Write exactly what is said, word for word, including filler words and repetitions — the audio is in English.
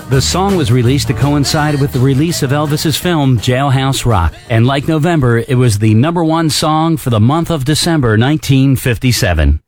The song was released to coincide with the release of Elvis's film Jailhouse Rock, and like November, it was the number one song for the month of December nineteen fifty-seven.